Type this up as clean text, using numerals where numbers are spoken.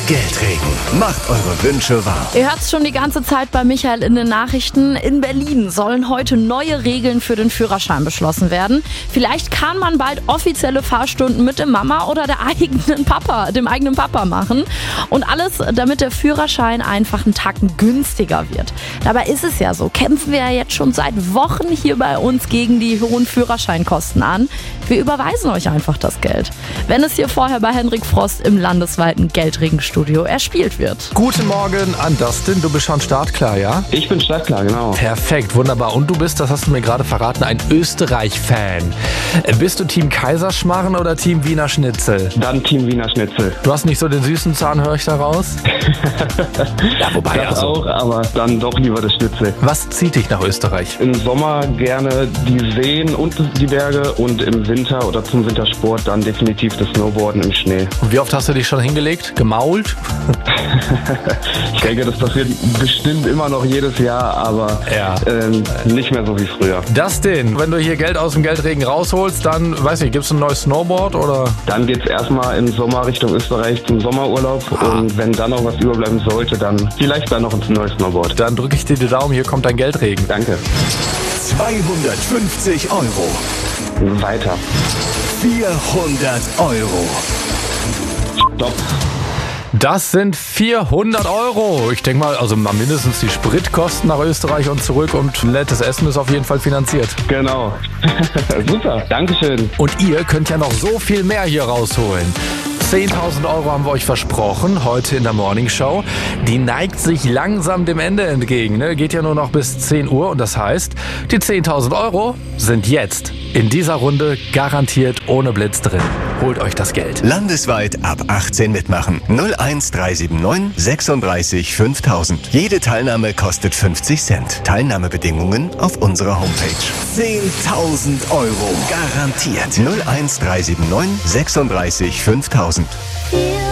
Geldregen macht eure Wünsche wahr. Ihr hört es schon die ganze Zeit bei Michael in den Nachrichten. In Berlin sollen heute neue Regeln für den Führerschein beschlossen werden. Vielleicht kann man bald offizielle Fahrstunden mit dem Mama oder dem eigenen Papa machen. Und alles, damit der Führerschein einfach einen Tacken günstiger wird. Dabei ist es ja so, kämpfen wir ja jetzt schon seit Wochen hier bei uns gegen die hohen Führerscheinkosten an. Wir überweisen euch einfach das Geld. Wenn es hier vorher bei Henrik Frost im landesweiten Geldregenstudio erspielt wird. Guten Morgen an Dustin, du bist schon startklar, ja? Ich bin startklar, genau. Perfekt, wunderbar. Und du bist, das hast du mir gerade verraten, ein Österreich-Fan. Bist du Team Kaiserschmarrn oder Team Wiener Schnitzel? Dann Team Wiener Schnitzel. Du hast nicht so den süßen Zahn, höre ich da raus? Ja, wobei Das auch, aber dann doch lieber das Schnitzel. Was zieht dich nach Österreich? Im Sommer gerne die Seen und die Berge und im Winter oder zum Wintersport dann definitiv das Snowboarden im Schnee. Und wie oft hast du dich schon hingelegt? Gemault? Ich denke, das passiert bestimmt immer noch jedes Jahr, aber Ja. nicht mehr so wie früher. Dustin, wenn du hier Geld aus dem Geldregen rausholst, dann, weiß nicht, gibt's ein neues Snowboard oder? Dann geht's erstmal im Sommer Richtung Österreich zum Sommerurlaub und wenn dann noch was überbleiben sollte, dann vielleicht dann noch ein neues Snowboard. Dann drücke ich dir die Daumen, hier kommt dein Geldregen. Danke. 250 Euro. Weiter. 400 Euro. Stopp. Das sind 400 Euro. Ich denke mal, also mal mindestens die Spritkosten nach Österreich und zurück und nettes Essen ist auf jeden Fall finanziert. Genau. Super. Dankeschön. Und ihr könnt ja noch so viel mehr hier rausholen. 10.000 Euro haben wir euch versprochen, heute in der Morning Show. Die neigt sich langsam dem Ende entgegen. Ne? Geht ja nur noch bis 10 Uhr und das heißt, die 10.000 Euro sind jetzt in dieser Runde garantiert ohne Blitz drin. Holt euch das Geld. Landesweit ab 18 mitmachen. 01379 36 5000. Jede Teilnahme kostet 50 Cent. Teilnahmebedingungen auf unserer Homepage. 10.000 Euro. Garantiert. 01379 36 5000.